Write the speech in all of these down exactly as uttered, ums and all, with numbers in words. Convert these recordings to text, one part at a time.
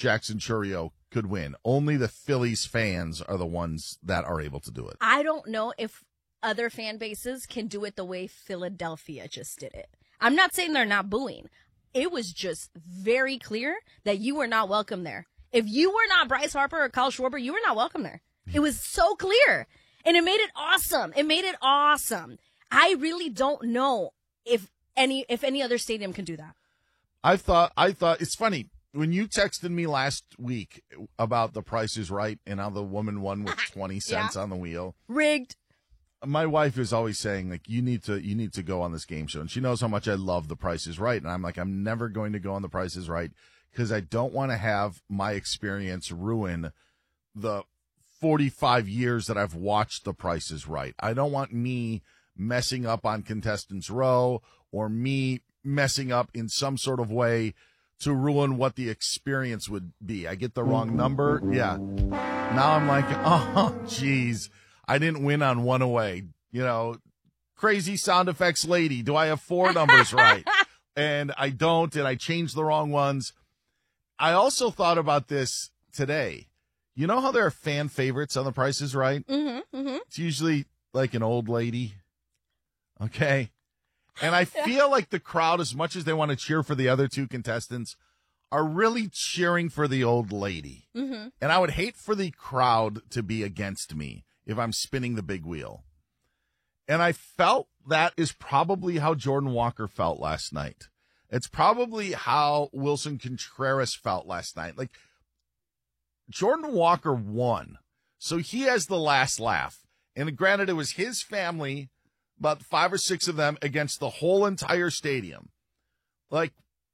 Jackson Chourio could win. Only the Phillies fans are the ones that are able to do it. I don't know if other fan bases can do it the way Philadelphia just did it. I'm not saying they're not booing. It was just very clear that you were not welcome there. If you were not Bryce Harper or Kyle Schwarber, you were not welcome there. It was so clear. And it made it awesome. It made it awesome. I really don't know if any if any other stadium can do that. I thought I thought it's funny. When you texted me last week about The Price is Right and how the woman won with twenty cents Yeah. on the wheel. Rigged. My wife is always saying, like, you need to you need to go on this game show. And she knows how much I love The Price is Right. And I'm like, I'm never going to go on The Price is Right because I don't want to have my experience ruin the forty-five years that I've watched The Price is Right. I don't want me messing up on Contestants Row or me messing up in some sort of way to ruin what the experience would be. I get the wrong number. Yeah. Now I'm like, oh, geez, I didn't win on one away. You know, crazy sound effects lady. Do I have four numbers right? And I don't, and I changed the wrong ones. I also thought about this today. You know how there are fan favorites on The Price is Right? Mm-hmm, mm-hmm. It's usually like an old lady. Okay. And I feel like the crowd, as much as they want to cheer for the other two contestants, are really cheering for the old lady. Mm-hmm. And I would hate for the crowd to be against me if I'm spinning the big wheel. And I felt that is probably how Jordan Walker felt last night. It's probably how Wilson Contreras felt last night. Like, Jordan Walker won, so he has the last laugh. And granted, it was his family, about five or six of them, against the whole entire stadium. Like,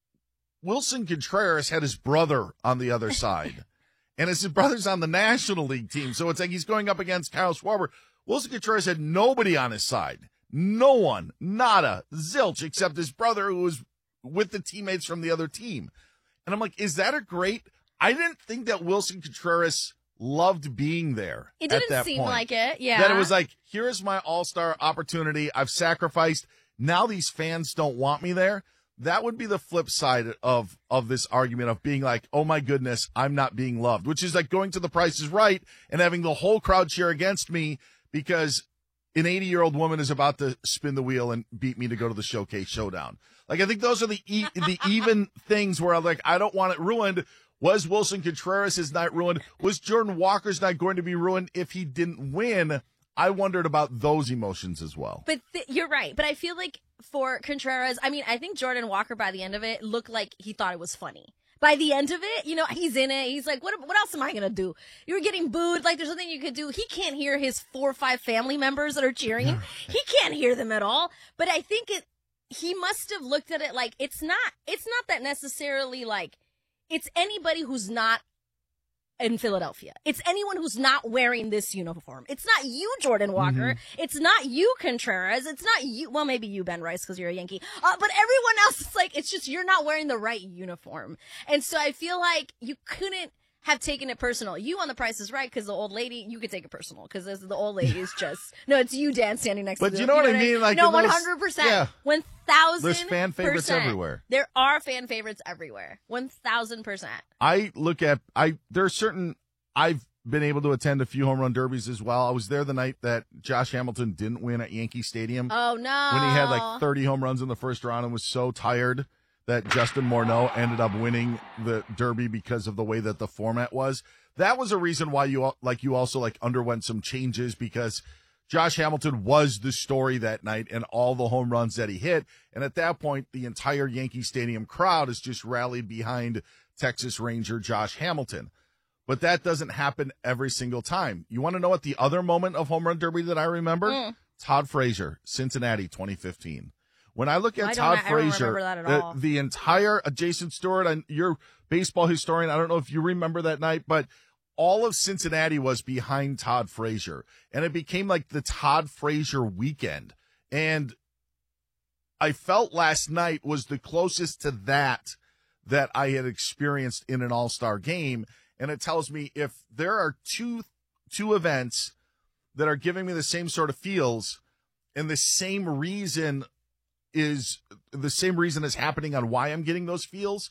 Wilson Contreras had his brother on the other side. And his brother's on the National League team, so it's like he's going up against Kyle Schwarber. Wilson Contreras had nobody on his side. No one. Nada. Zilch, except his brother who was with the teammates from the other team. And I'm like, is that a great... I didn't think that Wilson Contreras loved being there. It at didn't that seem point. like it, yeah. That it was like, here's my all-star opportunity. I've sacrificed. Now these fans don't want me there. That would be the flip side of, of this argument of being like, oh my goodness, I'm not being loved, which is like going to The Price is Right and having the whole crowd cheer against me because an eighty-year-old woman is about to spin the wheel and beat me to go to the Showcase Showdown. Like, I think those are the e- the even things where I'm like, I don't want it ruined. Was Wilson Contreras' night ruined? Was Jordan Walker's night going to be ruined if he didn't win? I wondered about those emotions as well. But th- you're right. But I feel like for Contreras, I mean, I think Jordan Walker by the end of it looked like he thought it was funny. By the end of it, you know, he's in it. He's like, what What else am I going to do? You're getting booed. Like, there's nothing you could do. He can't hear his four or five family members that are cheering him. He can't hear them at all. But I think it. He must have looked at it like it's not. It's not that necessarily like it's anybody who's not in Philadelphia. It's anyone who's not wearing this uniform. It's not you, Jordan Walker. Mm-hmm. It's not you, Contreras. It's not you. Well, maybe you, Ben Rice, because you're a Yankee. Uh, but everyone else, it's like, it's just you're not wearing the right uniform. And so I feel like you couldn't have taken it personal. You on The Price is Right, because the old lady, you could take it personal, because the old lady is just, no, it's you, Dan, standing next but to the But you know what I mean? Like, no, one hundred percent. Yeah. one thousand percent. There's fan favorites everywhere. There are fan favorites everywhere. one thousand percent. I look at, I there are certain, I've been able to attend a few home run derbies as well. I was there the night that Josh Hamilton didn't win at Yankee Stadium. Oh, no. When he had like thirty home runs in the first round and was so tired that Justin Morneau ended up winning the derby because of the way that the format was. That was a reason why you, like, you also like underwent some changes, because Josh Hamilton was the story that night and all the home runs that he hit. And at that point, the entire Yankee Stadium crowd has just rallied behind Texas Ranger Josh Hamilton. But that doesn't happen every single time. You want to know what the other moment of home run derby that I remember? Mm. Todd Frazier, Cincinnati, twenty fifteen. When I look at I Todd don't, I don't Frazier, remember that at the, all. the entire uh, Jason Stewart, and you're baseball historian, I don't know if you remember that night, but all of Cincinnati was behind Todd Frazier. And it became like the Todd Frazier weekend. And I felt last night was the closest to that that I had experienced in an all-star game. And it tells me if there are two two events that are giving me the same sort of feels, and the same reason is the same reason is happening on why I'm getting those feels,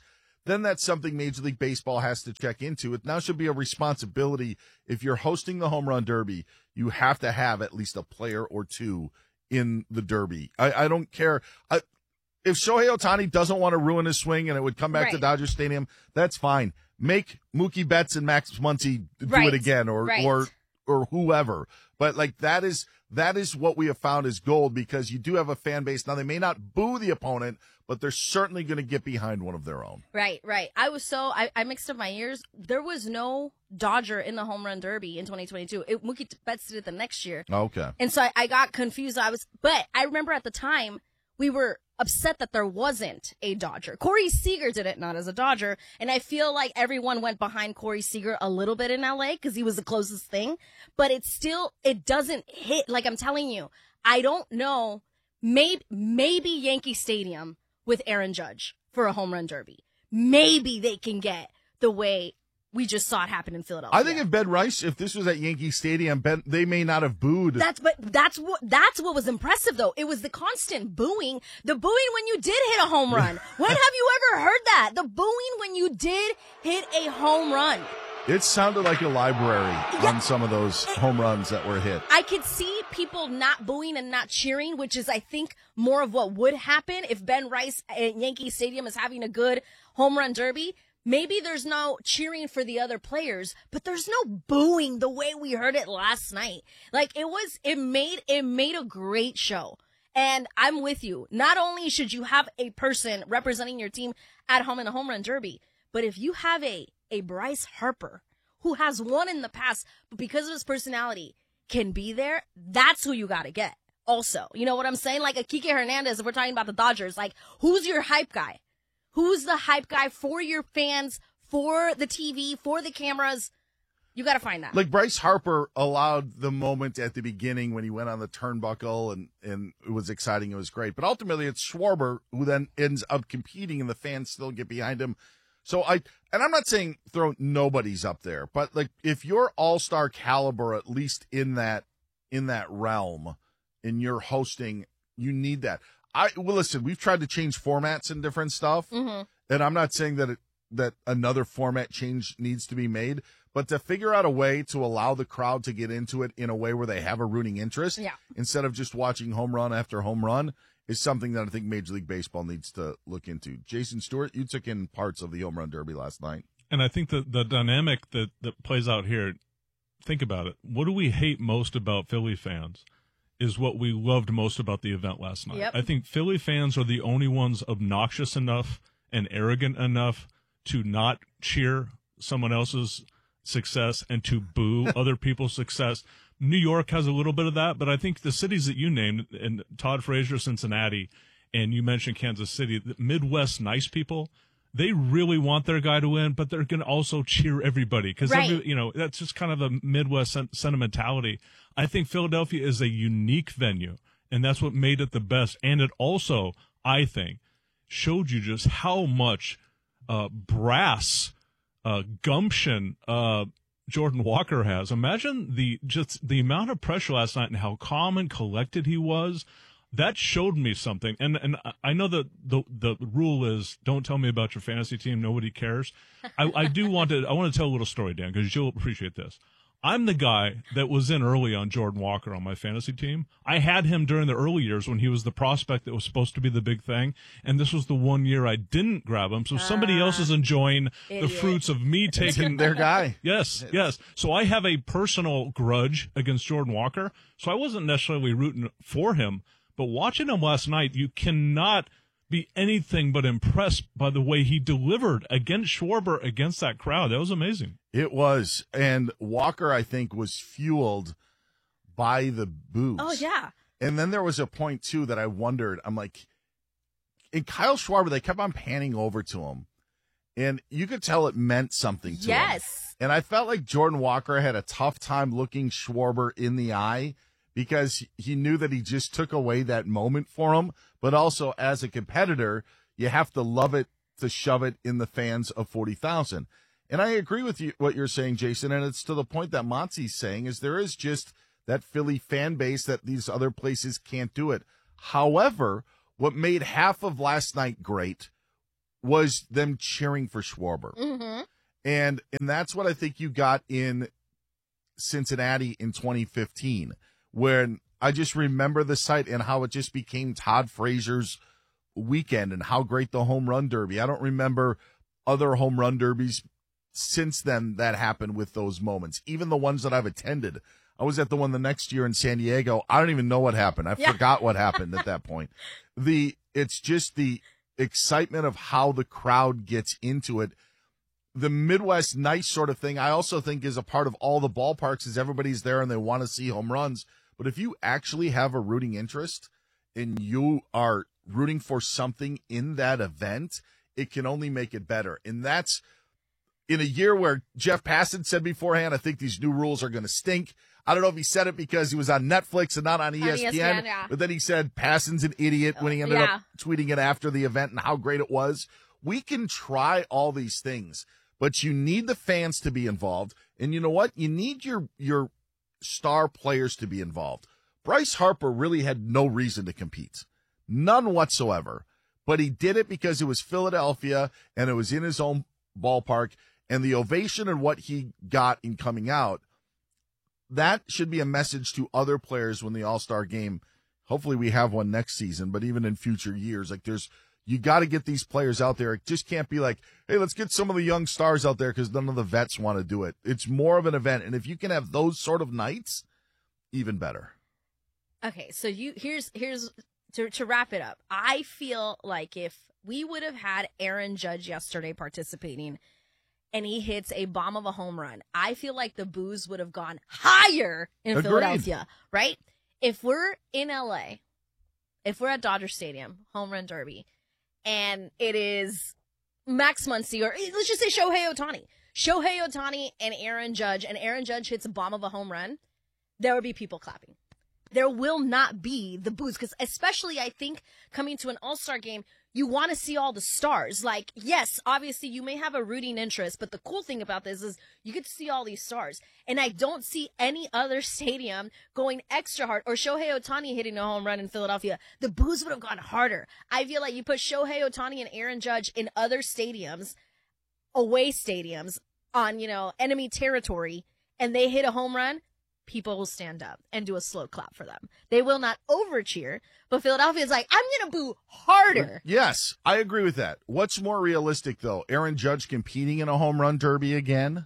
then that's something Major League Baseball has to check into. It now should be a responsibility. If you're hosting the Home Run Derby, you have to have at least a player or two in the Derby. I, I don't care. I, if Shohei Ohtani doesn't want to ruin his swing and it would come back right. to Dodger Stadium, that's fine. Make Mookie Betts and Max Muncy do right. it again, or right. or or whoever. But like that is that is what we have found is gold, because you do have a fan base. Now they may not boo the opponent, but they're certainly going to get behind one of their own. Right, right. I was so I, I mixed up my years. There was no Dodger in the Home Run Derby in twenty twenty-two. It, Mookie Betts did it the next year. Okay. And so I, I got confused. I was, but I remember at the time we were upset that there wasn't a Dodger. Corey Seager did it, not as a Dodger. And I feel like everyone went behind Corey Seager a little bit in L A because he was the closest thing. But it's still, it doesn't hit. Like I'm telling you, I don't know. Maybe, maybe Yankee Stadium with Aaron Judge for a home run derby. Maybe they can get the way we just saw it happen in Philadelphia. I think if Ben Rice, if this was at Yankee Stadium, Ben, they may not have booed. That's but that's what that's what was impressive though. It was the constant booing, the booing when you did hit a home run. When have you ever heard that? The booing when you did hit a home run. It sounded like a library yeah. on some of those home runs that were hit. I could see people not booing and not cheering, which is, I think, more of what would happen if Ben Rice at Yankee Stadium is having a good home run derby. Maybe there's no cheering for the other players, but there's no booing the way we heard it last night. Like it was, it made, it made a great show. And I'm with you. Not only should you have a person representing your team at home in a home run derby, but if you have a, a Bryce Harper who has won in the past, but because of his personality can be there, that's who you got to get. Also, you know what I'm saying? Like a Kike Hernandez, if we're talking about the Dodgers, like who's your hype guy? Who's the hype guy for your fans, for the T V, for the cameras? You got to find that. Like Bryce Harper allowed the moment at the beginning when he went on the turnbuckle, and, and it was exciting. It was great. But ultimately, it's Schwarber who then ends up competing, and the fans still get behind him. So I, and I'm not saying throw nobody's up there, but like if you're all-star caliber, at least in that, in that realm, and you're hosting, you need that. I well, listen, we've tried to change formats and different stuff, mm-hmm. and I'm not saying that it, that another format change needs to be made, but to figure out a way to allow the crowd to get into it in a way where they have a rooting interest, yeah. instead of just watching home run after home run, is something that I think Major League Baseball needs to look into. Jason Stewart, you took in parts of the home run derby last night, and I think that the dynamic that that plays out here. Think about it. What do we hate most about Philly fans? Is what we loved most about the event last night. Yep. I think Philly fans are the only ones obnoxious enough and arrogant enough to not cheer someone else's success and to boo other people's success. New York has a little bit of that, but I think the cities that you named, and Todd Frazier, Cincinnati, and you mentioned Kansas City, the Midwest nice people, they really want their guy to win, but they're going to also cheer everybody because, right. you know, that's just kind of a Midwest sen- sentimentality. I think Philadelphia is a unique venue, and that's what made it the best. And it also, I think, showed you just how much uh, brass, uh, gumption uh, Jordan Walker has. Imagine the just the amount of pressure last night and how calm and collected he was. That showed me something, and and I know that the the rule is don't tell me about your fantasy team. Nobody cares. I, I do want to I want to tell a little story, Dan, because you'll appreciate this. I'm the guy that was in early on Jordan Walker on my fantasy team. I had him during the early years when he was the prospect that was supposed to be the big thing, and this was the one year I didn't grab him. So somebody uh, else is enjoying idiot. the fruits of me taking their guy. Yes, yes. So I have a personal grudge against Jordan Walker. So I wasn't necessarily rooting for him. But watching him last night, you cannot be anything but impressed by the way he delivered against Schwarber, against that crowd. That was amazing. It was. And Walker, I think, was fueled by the boos. Oh, yeah. And then there was a point, too, that I wondered. I'm like, in Kyle Schwarber, they kept on panning over to him. And you could tell it meant something to him. Yes. And I felt like Jordan Walker had a tough time looking Schwarber in the eye, because he knew that he just took away that moment for him. But also, as a competitor, you have to love it to shove it in the fans of forty thousand. And I agree with you what you're saying, Jason, and it's to the point that Monty's saying is there is just that Philly fan base that these other places can't do it. However, what made half of last night great was them cheering for Schwarber. Mm-hmm. And and that's what I think you got in Cincinnati in twenty fifteen, when I just remember the site and how it just became Todd Frazier's weekend and how great the home run derby. I don't remember other home run derbies since then that happened with those moments. Even the ones that I've attended. I was at the one the next year in San Diego. I don't even know what happened. I Yeah. forgot what happened at that point. The it's just the excitement of how the crowd gets into it. The Midwest nice sort of thing, I also think, is a part of all the ballparks, is everybody's there and they want to see home runs. But if you actually have a rooting interest and you are rooting for something in that event, it can only make it better. And that's in a year where Jeff Passan said beforehand, I think these new rules are going to stink. I don't know if he said it because he was on Netflix and not on E S P N, E S P N, yeah. but then he said Passan's an idiot when he ended Yeah. up tweeting it after the event and how great it was. We can try all these things, but you need the fans to be involved. And you know what? You need your your star players to be involved. Bryce Harper really had no reason to compete. None whatsoever. But he did it because it was Philadelphia and it was in his own ballpark, and the ovation and what he got in coming out, that should be a message to other players when the All-Star game, hopefully we have one next season, but even in future years, like there's, you got to get these players out there. It just can't be like, hey, let's get some of the young stars out there because none of the vets want to do it. It's more of an event. And if you can have those sort of nights, even better. Okay, so you here's here's to to wrap it up. I feel like if we would have had Aaron Judge yesterday participating and he hits a bomb of a home run, I feel like the boos would have gone higher in Agreed. Philadelphia, right? If we're in L A, if we're at Dodger Stadium, home run derby, and it is Max Muncy, or let's just say Shohei Ohtani. Shohei Ohtani and Aaron Judge, and Aaron Judge hits a bomb of a home run, there would be people clapping. There will not be the boos, because especially I think coming to an All-Star game, you want to see all the stars. Like, yes, obviously you may have a rooting interest, but the cool thing about this is you get to see all these stars. And I don't see any other stadium going extra hard, or Shohei Ohtani hitting a home run in Philadelphia. The boos would have gone harder. I feel like you put Shohei Ohtani and Aaron Judge in other stadiums, away stadiums, on, you know, enemy territory, and they hit a home run, people will stand up and do a slow clap for them. They will not over cheer, but Philadelphia is like, I'm going to boo harder. Yes, I agree with that. What's more realistic, though? Aaron Judge competing in a home run derby again?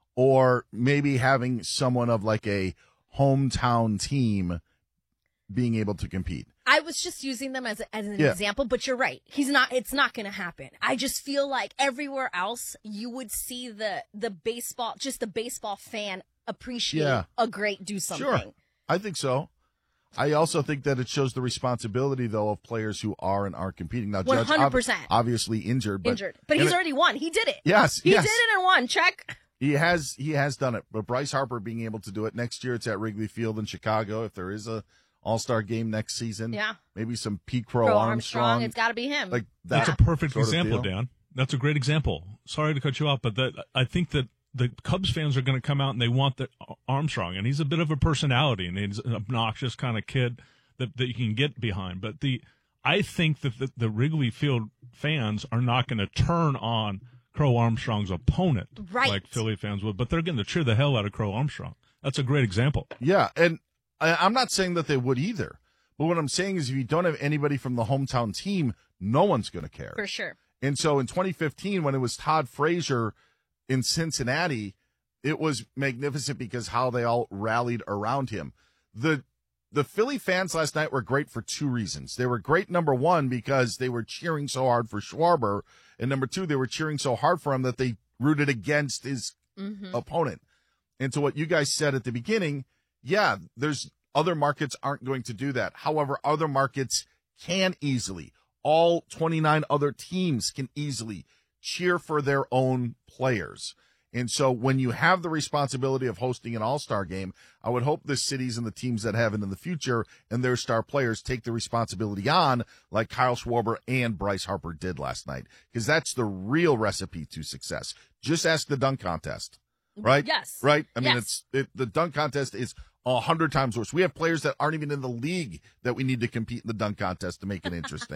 Or maybe having someone of like a hometown team being able to compete? I was just using them as, a, as an Yeah. example, but you're right. He's not, it's not going to happen. I just feel like everywhere else, you would see the, the baseball, just the baseball fan appreciate Yeah. a great do something. Sure, I think so. I also think that it shows the responsibility, though, of players who are and aren't competing. Now, Judge one hundred percent. ob- obviously injured, but Injured. But and he's it- already won. He did it. Yes, He yes. did it and won. Check. He has he has done it. But Bryce Harper being able to do it next year, it's at Wrigley Field in Chicago. If there is a All-Star game next season, Yeah. maybe some Pete Crow, Pro Armstrong. Armstrong. It's got to be him. like That's that a perfect sort of example, deal. Dan. That's a great example. Sorry to cut you off, but that I think that the Cubs fans are going to come out and they want the Armstrong, and he's a bit of a personality, and he's an obnoxious kind of kid that, that you can get behind. But the I think that the, the Wrigley Field fans are not going to turn on Crow Armstrong's opponent Right. like Philly fans would, but they're going to cheer the hell out of Crow Armstrong. That's a great example. Yeah, and I, I'm not saying that they would either. But what I'm saying is if you don't have anybody from the hometown team, no one's going to care. For sure. And so in twenty fifteen, when it was Todd Frazier in Cincinnati, it was magnificent because how they all rallied around him. The the Philly fans last night were great for two reasons. They were great, number one, because they were cheering so hard for Schwarber, and number two, they were cheering so hard for him that they rooted against his Mm-hmm. opponent. And so what you guys said at the beginning, yeah, there's other markets aren't going to do that. However, other markets can easily. All twenty-nine other teams can easily cheer for their own players. And so when you have the responsibility of hosting an all-star game, I would hope the cities and the teams that have it in the future and their star players take the responsibility on like Kyle Schwarber and Bryce Harper did last night, because that's the real recipe to success. Just ask the dunk contest, right? Yes. Right? I mean, Yes. it's it, the dunk contest is a hundred times worse. We have players that aren't even in the league that we need to compete in the dunk contest to make it interesting.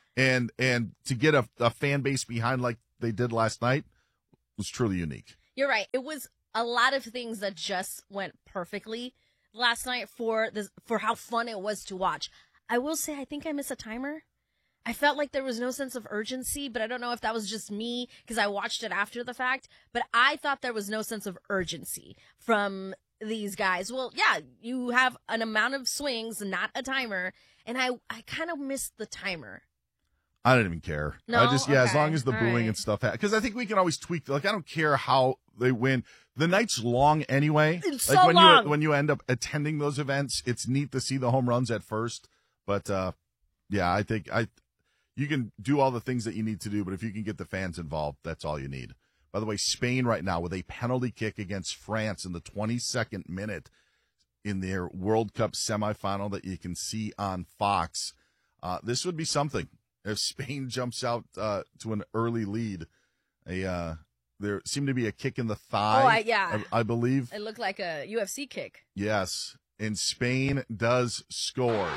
And and to get a, a fan base behind like they did last night was truly unique. You're right. It was a lot of things that just went perfectly last night for this, for how fun it was to watch. I will say, I think I missed a timer. I felt like there was no sense of urgency, but I don't know if that was just me because I watched it after the fact. But I thought there was no sense of urgency from these guys. Well, yeah, you have an amount of swings, not a timer. And I, I kind of missed the timer. I don't even care. No? I just, yeah, Okay. as long as the All booing right. and stuff, because I think we can always tweak. Like, I don't care how they win. The night's long anyway. It's like so when long. you when you end up attending those events, it's neat to see the home runs at first. But uh, yeah, I think I you can do all the things that you need to do, but if you can get the fans involved, that's all you need. By the way, Spain right now with a penalty kick against France in the twenty-second minute in their World Cup semifinal that you can see on Fox. Uh, this would be something. If Spain jumps out uh, to an early lead, a uh, there seemed to be a kick in the thigh. Oh, I, yeah. I, I believe. It looked like a U F C kick. Yes, and Spain does score.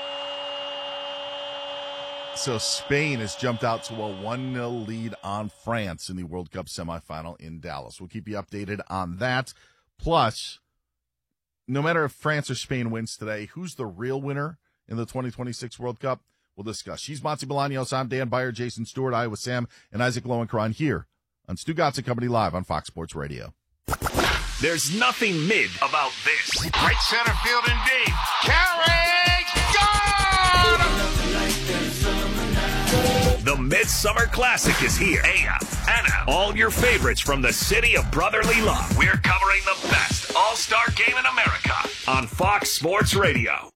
So Spain has jumped out to a one nil lead on France in the World Cup semifinal in Dallas. We'll keep you updated on that. Plus, no matter if France or Spain wins today, who's the real winner in the twenty twenty-six World Cup? We'll discuss. She's Monty Bolaños. I'm Dan Byer, Jason Stewart, Iowa Sam, and Isaac Lowenkron here on Stu Gatz and Company live on Fox Sports Radio. There's nothing mid about this. Right center field and deep. Carry, gone! The Midsummer Classic is here. A F, N F, all your favorites from the city of brotherly love. We're covering the best all-star game in America on Fox Sports Radio.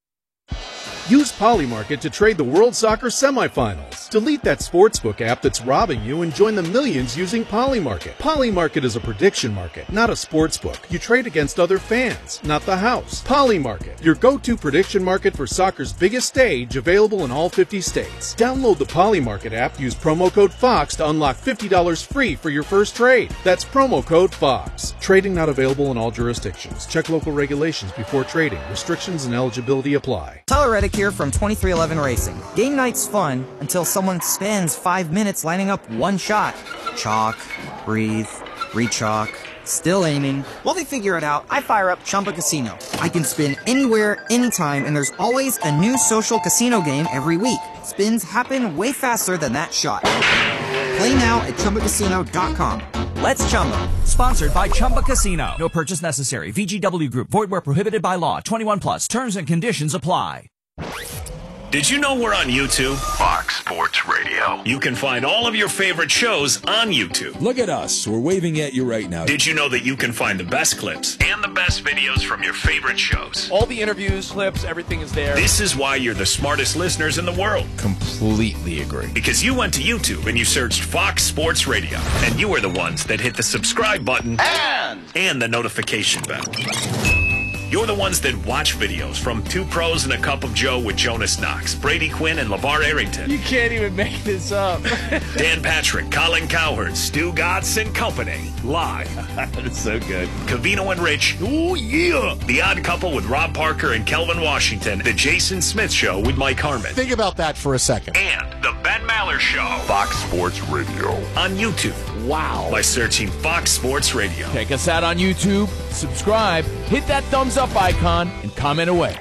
Use Polymarket to trade the World Soccer semifinals. Delete that sportsbook app that's robbing you and join the millions using Polymarket. Polymarket is a prediction market, not a sportsbook. You trade against other fans, not the house. Polymarket, your go-to prediction market for soccer's biggest stage, available in all fifty states. Download the Polymarket app, use promo code FOX to unlock fifty dollars free for your first trade. That's promo code FOX. Trading not available in all jurisdictions. Check local regulations before trading. Restrictions and eligibility apply. Tyler Reddick here from twenty-three eleven Racing. Game night's fun until someone spends five minutes lining up one shot. Chalk, breathe, re-chalk, still aiming. While they figure it out, I fire up Chumba Casino. I can spin anywhere, anytime, and there's always a new social casino game every week. Spins happen way faster than that shot. Play now at Chumba Casino dot com. Let's Chumba. Sponsored by Chumba Casino. No purchase necessary. V G W Group. Void where prohibited by law. twenty-one plus. Terms and conditions apply. Did you know we're on YouTube? Fox Sports Radio. You can find all of your favorite shows on YouTube. Look at us. We're waving at you right now. Did you know that you can find the best clips and the best videos from your favorite shows? All the interviews, clips, everything is there. This is why you're the smartest listeners in the world. Completely agree. Because you went to YouTube and you searched Fox Sports Radio. And you were the ones that hit the subscribe button And and the notification bell. You're the ones that watch videos from Two Pros and a Cup of Joe with Jonas Knox, Brady Quinn, and LeVar Arrington. You can't even make this up. Dan Patrick, Colin Cowherd, Stu Gatz and Company. Live. That's so good. Cavino and Rich. Oh, yeah. The Odd Couple with Rob Parker and Kelvin Washington. The Jason Smith Show with Mike Harmon. Think about that for a second. And the Ben Maller Show. Fox Sports Radio. On YouTube. Wow. By searching Fox Sports Radio. Check us out on YouTube, subscribe, hit that thumbs up icon, and comment away.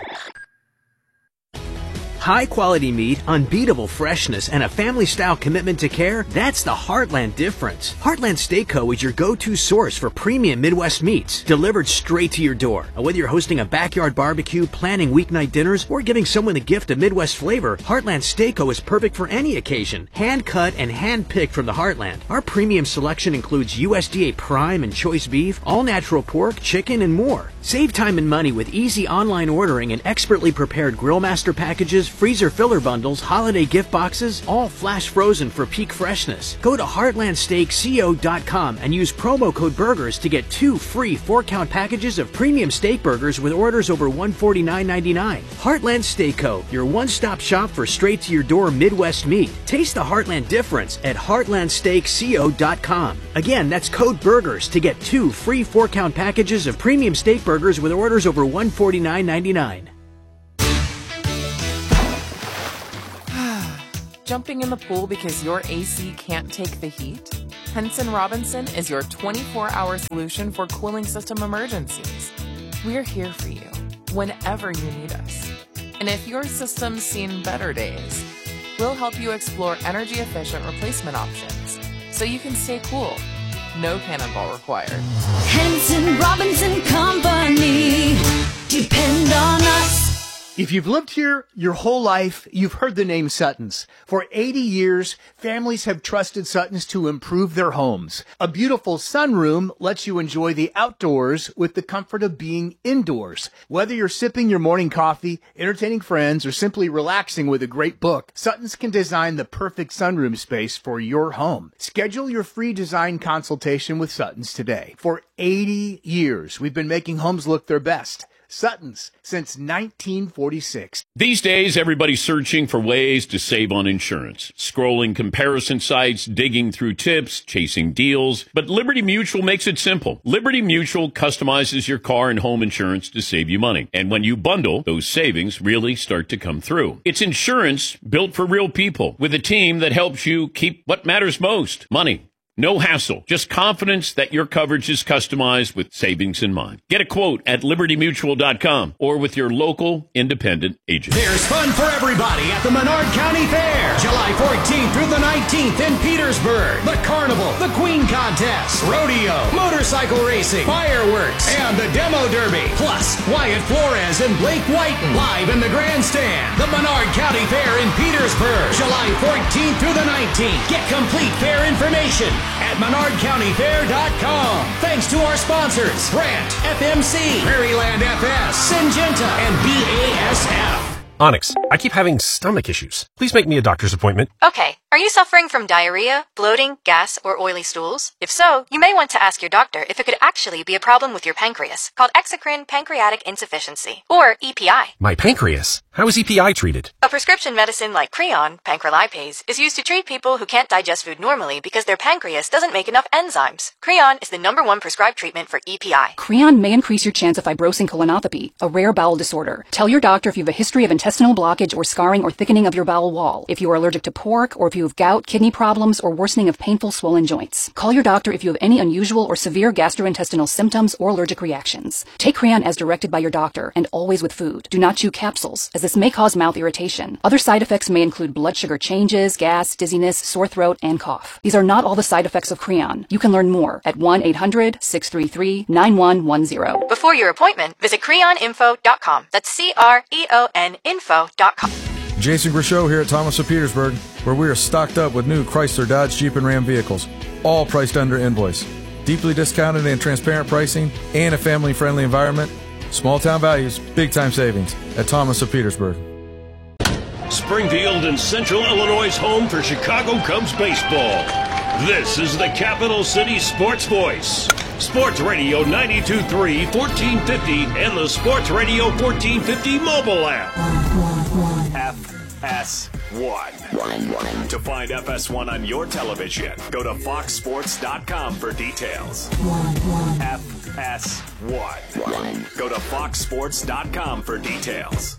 High quality meat, unbeatable freshness, and a family-style commitment to care, that's the Heartland difference. Heartland Steak Co. is your go-to source for premium Midwest meats, delivered straight to your door. Whether you're hosting a backyard barbecue, planning weeknight dinners, or giving someone a gift of Midwest flavor, Heartland Steak Co. is perfect for any occasion. Hand-cut and hand-picked from the Heartland. Our premium selection includes U S D A prime and choice beef, all-natural pork, chicken, and more. Save time and money with easy online ordering and expertly prepared Grillmaster packages, freezer filler bundles, holiday gift boxes, all flash frozen for peak freshness. Go to heartland steak co dot com and use promo code BURGERS to get two free four-count packages of premium steak burgers with orders over one hundred forty-nine ninety-nine. Heartland Steak Co., your one-stop shop for straight-to-your-door Midwest meat. Taste the Heartland difference at heartland steak co dot com. Again, that's code BURGERS to get two free four-count packages of premium steak burgers with orders over one hundred forty-nine ninety-nine. Jumping in the pool because your A C can't take the heat? Henson Robinson is your twenty-four hour solution for cooling system emergencies. We're here for you whenever you need us. And if your system's seen better days, we'll help you explore energy-efficient replacement options so you can stay cool. No cannonball required. Henson Robinson Company. Depend on us. If you've lived here your whole life, you've heard the name Sutton's. For eighty years, families have trusted Sutton's to improve their homes. A beautiful sunroom lets you enjoy the outdoors with the comfort of being indoors. Whether you're sipping your morning coffee, entertaining friends, or simply relaxing with a great book, Sutton's can design the perfect sunroom space for your home. Schedule your free design consultation with Sutton's today. For eighty years, we've been making homes look their best. Sutton's, since nineteen forty-six. These days, everybody's searching for ways to save on insurance. Scrolling comparison sites, digging through tips, chasing deals. But Liberty Mutual makes it simple. Liberty Mutual customizes your car and home insurance to save you money. And when you bundle, those savings really start to come through. It's insurance built for real people with a team that helps you keep what matters most, money. No hassle, just confidence that your coverage is customized with savings in mind. Get a quote at liberty mutual dot com or with your local independent agent. There's fun for everybody at the Menard County Fair, July fourteenth through the nineteenth in Petersburg. The Carnival, the Queen Contest, Rodeo, motorcycle racing, fireworks, and the Demo Derby. Plus, Wyatt Flores and Blake Whiten live in the grandstand. The Menard County Fair in Petersburg, July fourteenth through the nineteenth. Get complete fair information at menard county fair dot com. Thanks to our sponsors, Brandt, F M C, Prairieland F S, Syngenta, and B A S F. Onyx, I keep having stomach issues. Please make me a doctor's appointment. Okay. Are you suffering from diarrhea, bloating, gas, or oily stools? If so, you may want to ask your doctor if it could actually be a problem with your pancreas, called exocrine pancreatic insufficiency, or E P I. My pancreas? How is E P I treated? A prescription medicine like Creon, pancrelipase, is used to treat people who can't digest food normally because their pancreas doesn't make enough enzymes. Creon is the number one prescribed treatment for E P I. Creon may increase your chance of fibrosing colonopathy, a rare bowel disorder. Tell your doctor if you have a history of intestinal blockage or scarring or thickening of your bowel wall, if you are allergic to pork, or if you have gout, kidney problems, or worsening of painful swollen joints. Call your doctor if you have any unusual or severe gastrointestinal symptoms or allergic reactions. Take Creon as directed by your doctor, and always with food. Do not chew capsules, as this may cause mouth irritation. Other side effects may include blood sugar changes, gas, dizziness, sore throat, and cough. These are not all the side effects of Creon. You can learn more at one eight hundred six three three nine one one zero. Before your appointment, visit creon info dot com. That's C R E O N info dot com. Jason Grishow here at Thomas of Petersburg, where we are stocked up with new Chrysler, Dodge, Jeep, and Ram vehicles, all priced under invoice. Deeply discounted and transparent pricing, and a family-friendly environment. Small town values, big time savings at Thomas of Petersburg. Springfield and Central Illinois' home for Chicago Cubs baseball. This is the Capital City Sports Voice. Sports Radio ninety-two point three, fourteen fifty, and the Sports Radio fourteen fifty mobile app. F S one. To find F S one on your television, go to fox sports dot com for details. F S one. Go to fox sports dot com for details.